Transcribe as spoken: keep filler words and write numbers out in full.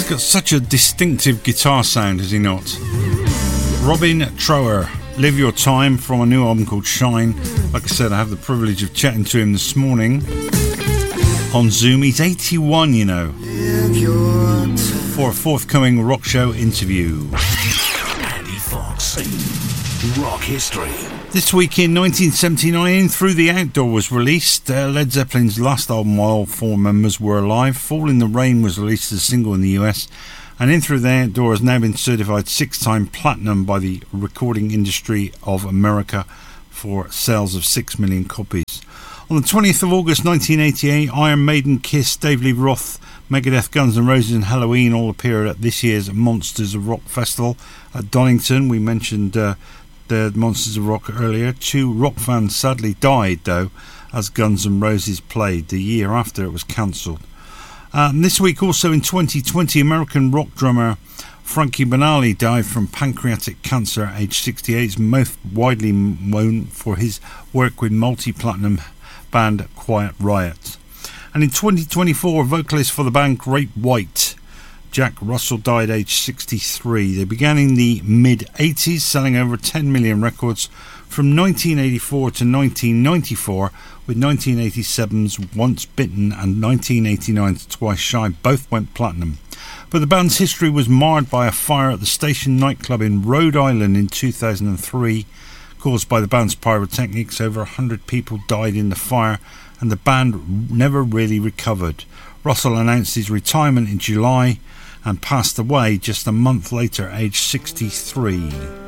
He's got such a distinctive guitar sound, has he not? Robin Trower, Live Your Time, from a new album called Shine. Like I said, I have the privilege of chatting to him this morning on Zoom. He's eighty-one, you know, for a forthcoming rock show interview. Andy Fox, Rock History. This week in nineteen seventy-nine, Through the Outdoor was released, uh, Led Zeppelin's last album while all four members were alive. Fall in the Rain was released as a single in the U S, and In Through the Outdoor has now been certified six-time platinum by the Recording Industry of America for sales of six million copies. On the twentieth of August nineteen eighty-eight, Iron Maiden, Kiss, Dave Lee Roth, Megadeth, Guns N' Roses and Halloween all appeared at this year's Monsters of Rock Festival at Donington. We mentioned uh, the Monsters of Rock earlier. Two rock fans sadly died, though, as Guns N' Roses played the year after it was cancelled. Um, this week also in twenty twenty, American rock drummer Frankie Banali died from pancreatic cancer at age sixty-eight. He's most widely known for his work with multi-platinum band Quiet Riot. And in twenty twenty-four, vocalist for the band Great White, Jack Russell, died aged sixty-three. They began in the mid-eighties, selling over ten million records from nineteen eighty-four to nineteen ninety-four, with nineteen eighty-seven's Once Bitten and nineteen eighty-nine's Twice Shy both went platinum. But the band's history was marred by a fire at the Station nightclub in Rhode Island in two thousand three. Caused by the band's pyrotechnics, over one hundred people died in the fire, and the band never really recovered. Russell announced his retirement in July and passed away just a month later, aged sixty-three.